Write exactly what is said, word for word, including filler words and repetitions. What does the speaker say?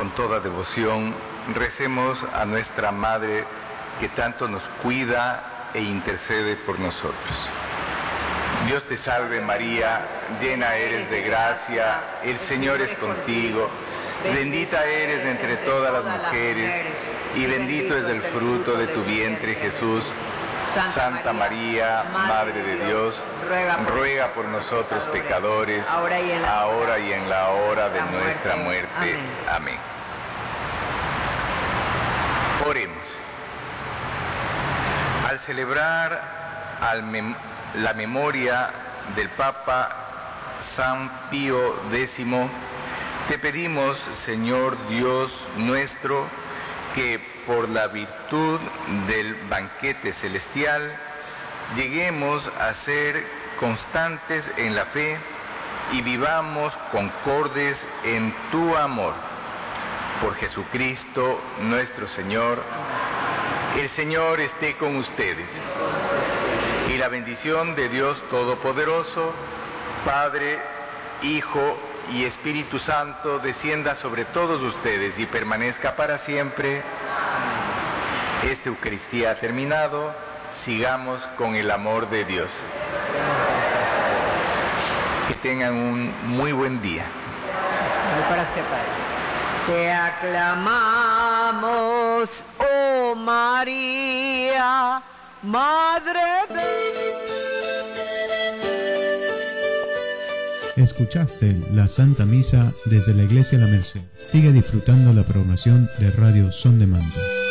Con toda devoción, recemos a nuestra Madre que tanto nos cuida e intercede por nosotros. Dios te salve María, llena eres de gracia, el Señor es contigo, bendita eres entre todas las mujeres, y bendito es el fruto de tu vientre Jesús. Santa María, Madre de Dios, ruega por nosotros pecadores, ahora y en la hora de nuestra muerte. Amén. Oremos. Al celebrar al mem la memoria del Papa San Pío X, te pedimos, Señor Dios nuestro, que por la virtud del banquete celestial lleguemos a ser constantes en la fe y vivamos concordes en tu amor. Por Jesucristo nuestro Señor. El Señor esté con ustedes. Y la bendición de Dios Todopoderoso, Padre, Hijo y Espíritu Santo, descienda sobre todos ustedes y permanezca para siempre. Esta Eucaristía ha terminado. Sigamos con el amor de Dios. Que tengan un muy buen día. Para usted, Padre. Te aclamamos, oh María, Madre de... Escuchaste la Santa Misa desde la Iglesia La Merced. Sigue disfrutando la programación de Radio Son de Manta.